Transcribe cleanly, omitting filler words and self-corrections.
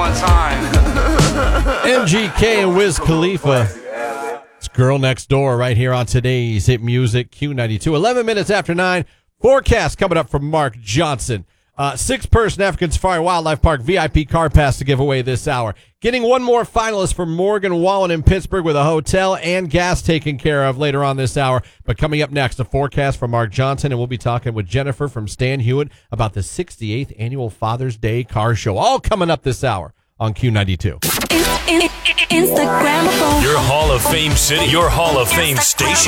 MGK and Wiz Khalifa. It's Girl Next Door right here on today's Hit Music Q92. 11 minutes after 9. Forecast coming up from Mark Johnson. 6-person African Safari Wildlife Park VIP car pass to give away this hour. Getting one more finalist for Morgan Wallen in Pittsburgh with a hotel and gas taken care of later on this hour. But coming up next, a forecast from Mark Johnson, and we'll be talking with Jennifer from Stan Hewitt about the 68th Annual Father's Day Car Show. All coming up this hour on Q92. Instagram. Your Hall of Fame city, your Hall of Fame station.